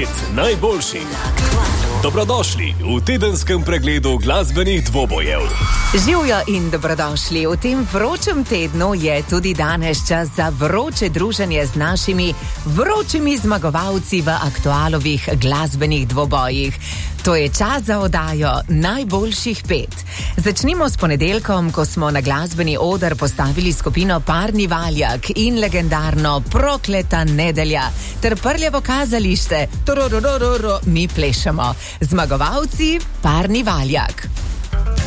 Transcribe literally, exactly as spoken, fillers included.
pet najboljših. Dobrodošli v tedenskem pregledu glasbenih dvobojev. Živjo in dobrodošli. V tem vročem tednu je tudi danes čas za vroče druženje z našimi vročimi zmagovalci v aktualovih glasbenih dvobojih. To je čas za oddajo najboljših pet. Začnimo s ponedeljkom, ko smo na glasbeni oder postavili skupino Parni Valjak in legendarno Prokleta nedelja ter Prljavo kazalište. Tororororo, mi plešemo. Zmagovalci Parni Valjak.